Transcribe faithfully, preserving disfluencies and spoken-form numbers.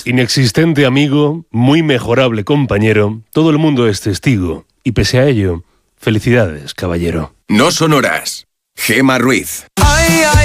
Inexistente amigo, muy mejorable compañero, todo el mundo es testigo. Y pese a ello, felicidades, caballero. No son horas. Gema Ruiz.